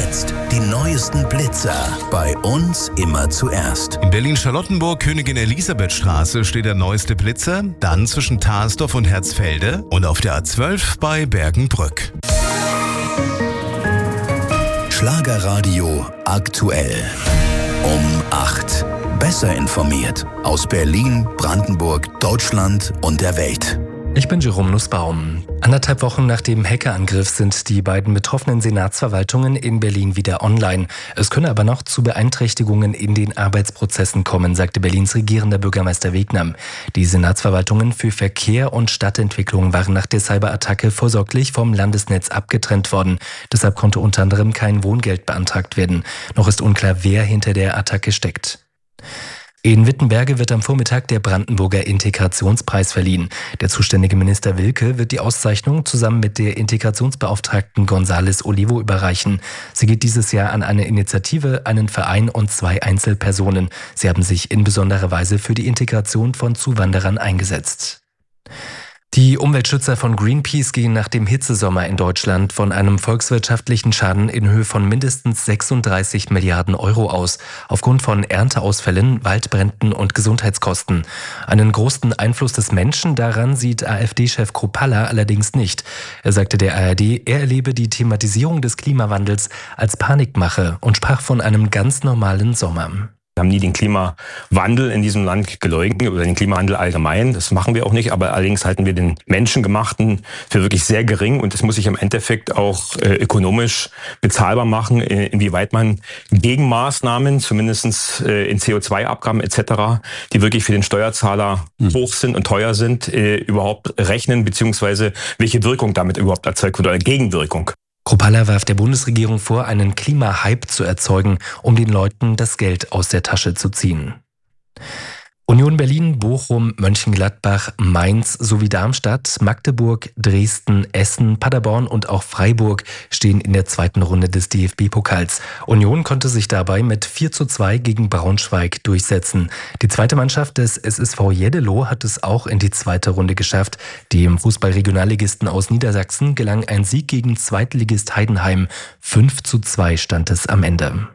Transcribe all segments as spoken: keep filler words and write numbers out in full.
jetzt die neuesten Blitzer. Bei uns immer zuerst. In Berlin-Charlottenburg, Königin Elisabeth-Straße steht der neueste Blitzer, dann zwischen Tarsdorf und Herzfelde und auf der A zwölf bei Bergenbrück. Schlagerradio aktuell. Um acht. Besser informiert. Aus Berlin, Brandenburg, Deutschland und der Welt. Ich bin Jerome Nussbaum. Anderthalb Wochen nach dem Hackerangriff sind die beiden betroffenen Senatsverwaltungen in Berlin wieder online. Es könne aber noch zu Beeinträchtigungen in den Arbeitsprozessen kommen, sagte Berlins regierender Bürgermeister Wegner. Die Senatsverwaltungen für Verkehr und Stadtentwicklung waren nach der Cyberattacke vorsorglich vom Landesnetz abgetrennt worden. Deshalb konnte unter anderem kein Wohngeld beantragt werden. Noch ist unklar, wer hinter der Attacke steckt. In Wittenberge wird am Vormittag der Brandenburger Integrationspreis verliehen. Der zuständige Minister Wilke wird die Auszeichnung zusammen mit der Integrationsbeauftragten González Olivo überreichen. Sie geht dieses Jahr an eine Initiative, einen Verein und zwei Einzelpersonen. Sie haben sich in besonderer Weise für die Integration von Zuwanderern eingesetzt. Die Umweltschützer von Greenpeace gehen nach dem Hitzesommer in Deutschland von einem volkswirtschaftlichen Schaden in Höhe von mindestens sechsunddreißig Milliarden Euro aus, aufgrund von Ernteausfällen, Waldbränden und Gesundheitskosten. Einen großen Einfluss des Menschen daran sieht AfD-Chef Kruppalla allerdings nicht. Er sagte der A R D, er erlebe die Thematisierung des Klimawandels als Panikmache und sprach von einem ganz normalen Sommer. Wir haben nie den Klimawandel in diesem Land geleugnet oder den Klimawandel allgemein. Das machen wir auch nicht. Aber allerdings halten wir den menschengemachten für wirklich sehr gering. Und das muss sich im Endeffekt auch äh, ökonomisch bezahlbar machen, äh, inwieweit man Gegenmaßnahmen, zumindest äh, in C O zwei Abgaben et cetera, die wirklich für den Steuerzahler mhm. hoch sind und teuer sind, äh, überhaupt rechnen, beziehungsweise welche Wirkung damit überhaupt erzeugt wird oder Gegenwirkung. Kruppalla warf der Bundesregierung vor, einen Klimahype zu erzeugen, um den Leuten das Geld aus der Tasche zu ziehen. Union Berlin, Bochum, Mönchengladbach, Mainz sowie Darmstadt, Magdeburg, Dresden, Essen, Paderborn und auch Freiburg stehen in der zweiten Runde des D F B-Pokals. Union konnte sich dabei mit vier zu zwei gegen Braunschweig durchsetzen. Die zweite Mannschaft des S S V Jeddelo hat es auch in die zweite Runde geschafft. Dem Fußball-Regionalligisten aus Niedersachsen gelang ein Sieg gegen Zweitligist Heidenheim. fünf zu zwei stand es am Ende.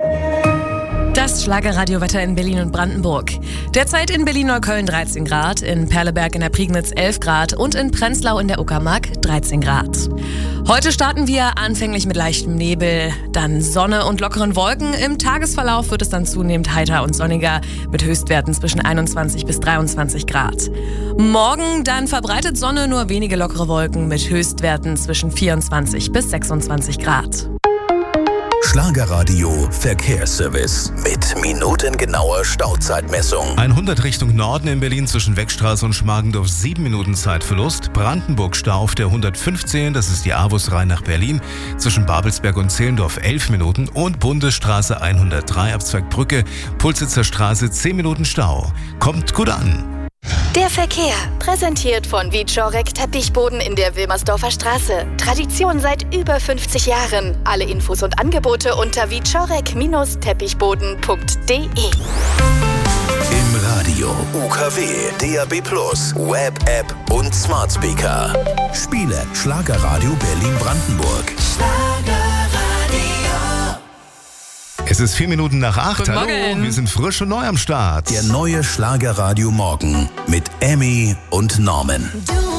Das Schlagerradiowetter in Berlin und Brandenburg. Derzeit in Berlin-Neukölln dreizehn Grad, in Perleberg in der Prignitz elf Grad und in Prenzlau in der Uckermark dreizehn Grad. Heute starten wir anfänglich mit leichtem Nebel, dann Sonne und lockeren Wolken. Im Tagesverlauf wird es dann zunehmend heiter und sonniger mit Höchstwerten zwischen einundzwanzig bis dreiundzwanzig Grad. Morgen dann verbreitet Sonne, nur wenige lockere Wolken mit Höchstwerten zwischen vierundzwanzig bis sechsundzwanzig Grad. Schlagerradio Verkehrsservice mit minutengenauer Stauzeitmessung. hundert Richtung Norden in Berlin zwischen Weckstraße und Schmargendorf sieben Minuten Zeitverlust. Brandenburg Stau auf der hundertfünfzehn, das ist die Avus Rhein nach Berlin. Zwischen Babelsberg und Zehlendorf elf Minuten und Bundesstraße hundertdrei ab Zweigbrücke, Pulsitzer Straße zehn Minuten Stau. Kommt gut an. Der Verkehr, präsentiert von Wieczorek Teppichboden in der Wilmersdorfer Straße. Tradition seit über fünfzig Jahren. Alle Infos und Angebote unter wieczorek Teppichboden punkt de. Im Radio, U K W, D A B plus, Web-App und Smart Speaker. Spiele Schlagerradio Berlin-Brandenburg. Es ist vier Minuten nach acht. Guten Hallo, Morgen. wir sind frisch und neu am Start. Der neue Schlagerradio Morgen mit Emmy und Norman.